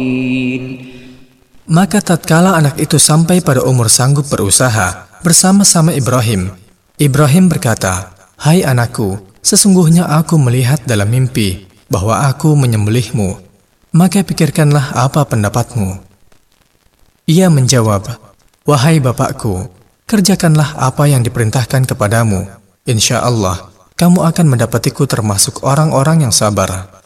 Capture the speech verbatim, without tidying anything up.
Maka tatkala anak itu sampai pada umur sanggup berusaha bersama-sama Ibrahim, Ibrahim berkata, "Hai anakku, sesungguhnya aku melihat dalam mimpi bahwa aku menyembelihmu. Maka pikirkanlah apa pendapatmu." Ia menjawab, "Wahai bapakku, kerjakanlah apa yang diperintahkan kepadamu. Insya Allah, kamu akan mendapatiku termasuk orang-orang yang sabar."